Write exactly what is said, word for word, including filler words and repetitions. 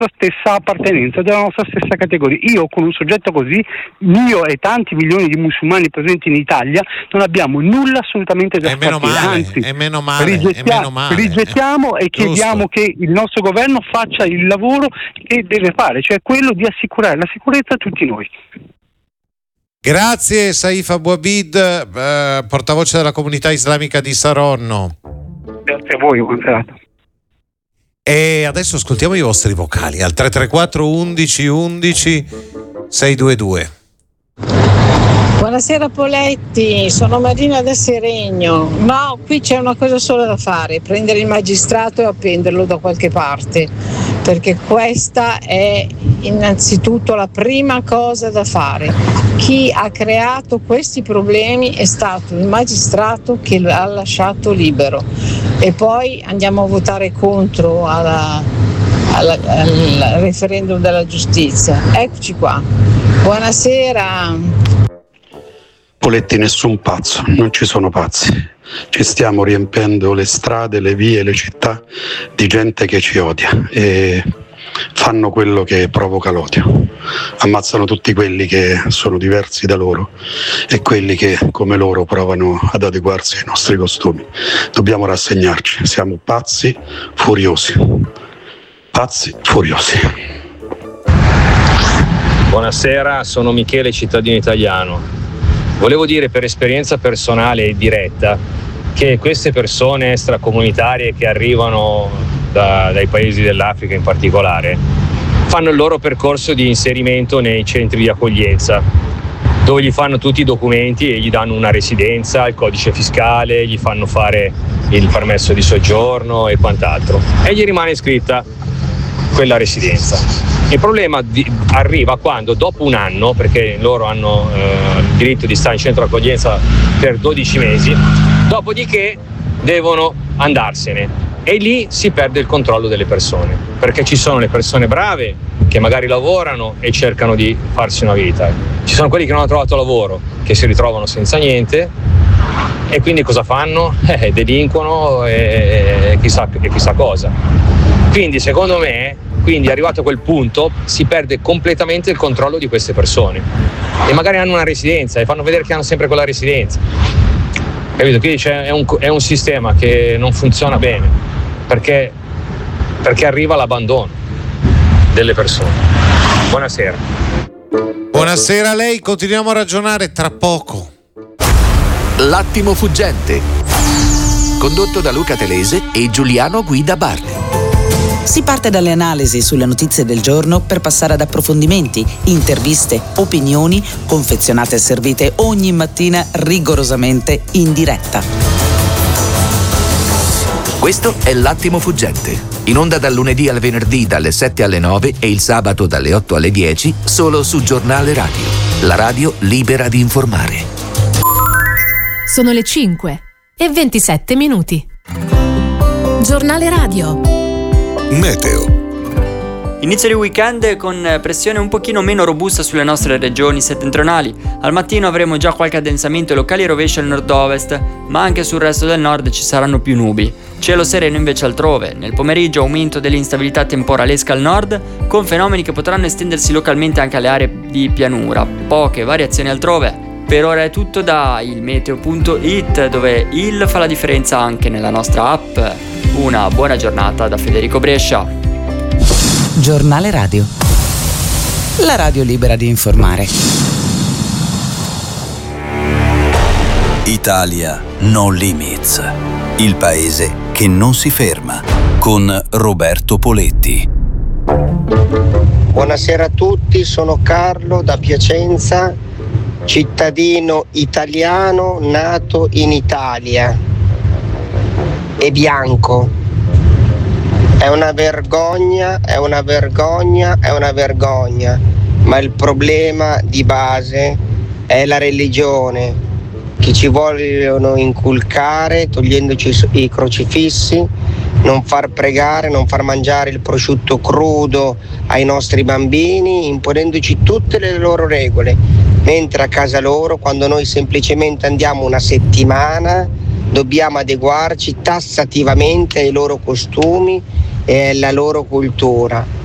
stessa appartenenza, della nostra stessa categoria. Io con un soggetto così, io e tanti milioni di musulmani presenti in Italia, non abbiamo nulla assolutamente da fare. Anzi, è meno male, rigettiamo, è meno male. rigettiamo e chiediamo che il nostro governo faccia il lavoro che deve fare, cioè quello di assicurare la sicurezza a tutti noi. Grazie Saif Abou Abid, eh, portavoce della comunità islamica di Saronno. Grazie a voi, buon serata. E adesso ascoltiamo i vostri vocali al tre tre quattro undici undici seicentodue. Buonasera Poletti, sono Marina da Seregno. No, qui c'è una cosa sola da fare, prendere il magistrato e appenderlo da qualche parte, perché questa è innanzitutto la prima cosa da fare. Chi ha creato questi problemi è stato il magistrato che l'ha lasciato libero, e poi andiamo a votare contro alla, alla, al referendum della giustizia. Eccoci qua, buonasera. Poletti, nessun pazzo, non ci sono pazzi, ci stiamo riempendo le strade, le vie, le città di gente che ci odia e fanno quello che provoca l'odio, ammazzano tutti quelli che sono diversi da loro e quelli che come loro provano ad adeguarsi ai nostri costumi. Dobbiamo rassegnarci, siamo pazzi furiosi, pazzi furiosi. Buonasera, sono Michele, cittadino italiano. Volevo dire per esperienza personale e diretta che queste persone extracomunitarie che arrivano da, dai paesi dell'Africa in particolare fanno il loro percorso di inserimento nei centri di accoglienza, dove gli fanno tutti i documenti e gli danno una residenza, il codice fiscale, gli fanno fare il permesso di soggiorno e quant'altro, e gli rimane scritta quella residenza. Il problema di, arriva quando dopo un anno, perché loro hanno eh, il diritto di stare in centro accoglienza per dodici mesi, dopodiché devono andarsene e lì si perde il controllo delle persone, perché ci sono le persone brave che magari lavorano e cercano di farsi una vita, ci sono quelli che non hanno trovato lavoro, che si ritrovano senza niente e quindi cosa fanno? Eh, delinquono e, e, chissà, e chissà cosa. Quindi secondo me, quindi arrivato a quel punto, si perde completamente il controllo di queste persone e magari hanno una residenza e fanno vedere che hanno sempre quella residenza, capito? Quindi c'è, è, un, è un sistema che non funziona bene, perché, perché arriva l'abbandono delle persone. Buonasera. Buonasera a lei, continuiamo a ragionare tra poco. L'attimo fuggente, condotto da Luca Telese e Giuliano Guida Bardi. Si parte dalle analisi sulle notizie del giorno per passare ad approfondimenti, interviste, opinioni, confezionate e servite ogni mattina rigorosamente in diretta. Questo è L'Attimo Fuggente, in onda dal lunedì al venerdì dalle sette alle nove e il sabato dalle otto alle dieci, solo su Giornale Radio, la radio libera di informare. Sono le cinque e ventisette minuti. Giornale Radio. Meteo. Inizio di weekend con pressione un pochino meno robusta sulle nostre regioni settentrionali. Al mattino avremo già qualche addensamento locale e rovescio al nord-ovest, ma anche sul resto del nord ci saranno più nubi. Cielo sereno invece altrove. Nel pomeriggio aumento dell'instabilità temporalesca al nord, con fenomeni che potranno estendersi localmente anche alle aree di pianura. Poche variazioni altrove. Per ora è tutto da ilmeteo punto it, dove il fa la differenza anche nella nostra app. Una buona giornata da Federico Brescia. Giornale Radio. La radio libera di informare. Italia No Limits. Il paese che non si ferma. Con Roberto Poletti. Buonasera a tutti, sono Carlo da Piacenza, cittadino italiano nato in Italia e bianco. È una vergogna, è una vergogna, è una vergogna, ma il problema di base è la religione che ci vogliono inculcare togliendoci i crocifissi, non far pregare, non far mangiare il prosciutto crudo ai nostri bambini, imponendoci tutte le loro regole, mentre a casa loro, quando noi semplicemente andiamo una settimana, dobbiamo adeguarci tassativamente ai loro costumi e alla loro cultura.